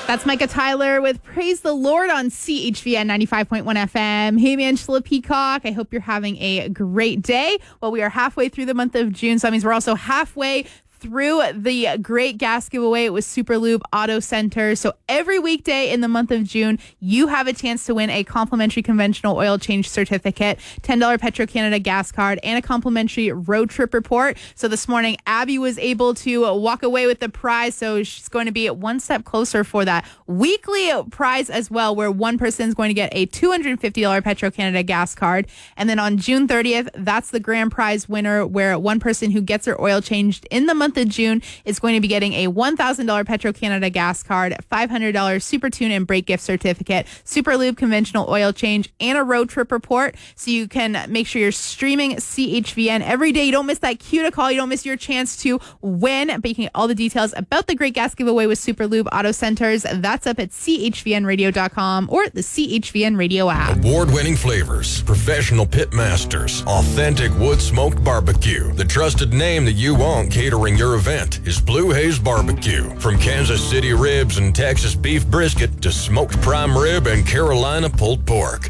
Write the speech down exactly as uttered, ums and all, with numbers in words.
That's Micah Tyler with Praise the Lord on C H V N ninety-five point one F M. Hey, Angela Peacock. I hope you're having a great day. Well, we are halfway through the month of June, so that means we're also halfway through the great gas giveaway with Super Lube Auto Center. So every weekday in the month of June, you have a chance to win a complimentary conventional oil change certificate, ten dollars Petro-Canada gas card, and a complimentary road trip report. So this morning, Abby was able to walk away with the prize. So she's going to be one step closer for that weekly prize as well, where one person is going to get a two hundred fifty dollars Petro-Canada gas card. And then on June thirtieth, that's the grand prize winner, where one person who gets their oil changed in the month of June is going to be getting a one thousand dollars Petro-Canada gas card, five hundred dollars Super Tune and Brake gift certificate, Super Lube conventional oil change, and a road trip report. So you can make sure you're streaming C H V N every day. You don't miss that cue to call. You don't miss your chance to win. But you can get all the details about the great gas giveaway with Super Lube Auto Centers. That's up at C H V N radio dot com or the C H V N Radio app. Award-winning flavors, professional pit masters, authentic wood-smoked barbecue. The trusted name that you want catering your event is Blue Haze Barbecue. From Kansas City ribs and Texas beef brisket to smoked prime rib and Carolina pulled pork.